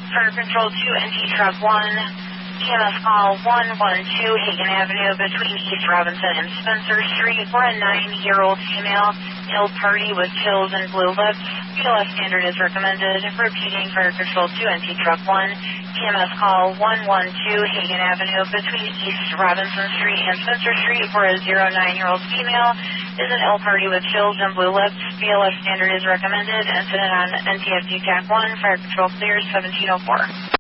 Fire Control 2, NT Truck 1, TMS call 112 Hagen Avenue between East Robinson and Spencer Street for a 9-year-old female, ill party with chills and blue lips. BLS standard is recommended. Repeating Fire Control 2, NT Truck 1, TMS call 112 Hagen Avenue between East Robinson Street and Spencer Street for a 09-year-old female, is an ill party with chills and blue lips. BLS standard is recommended. Incident on NTFD TAC 1, Fire Control clears 1704.